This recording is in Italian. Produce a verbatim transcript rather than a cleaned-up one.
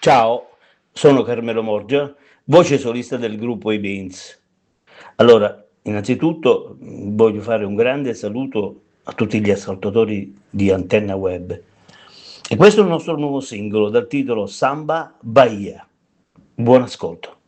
Ciao, sono Carmelo Morgia, voce solista del gruppo I Beans. Allora, innanzitutto mh, voglio fare un grande saluto a tutti gli ascoltatori di Antenna Web. E questo è il nostro nuovo singolo dal titolo Samba Bahia. Buon ascolto.